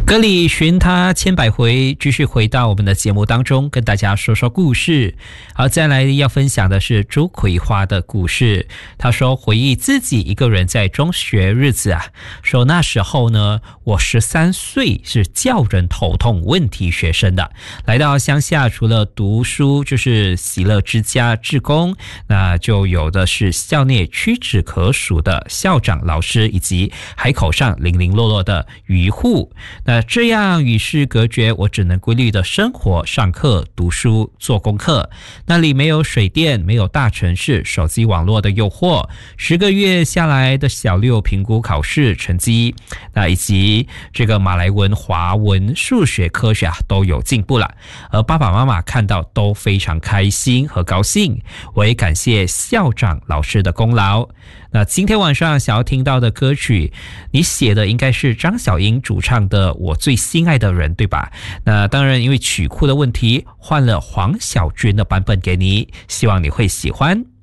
歌里寻他千百回，继续回到我们的节目当中，跟大家说说故事。好，再来要分享的是朱葵花的故事。他说回忆自己一个人在中学日子啊，说那时候呢，我13岁，是叫人头痛问题学生的。来到乡下，除了读书就是喜乐之家志工，那就有的是校内屈指可数的校长老师，以及海口上零零落落的渔户。那这样与世隔绝，我只能规律的生活、上课、读书、做功课。那里没有水电，没有大城市手机网络的诱惑。10个月下来的小6评估考试成绩，那以及这个马来文、华文、数学、科学都有进步了。而爸爸妈妈看到都非常开心和高兴。我也感谢校长老师的功劳。那今天晚上想要听到的歌曲，你写的应该是张小英主唱的《我最心爱的人》，对吧？那当然因为曲库的问题，换了黄小娟的版本给你，希望你会喜欢。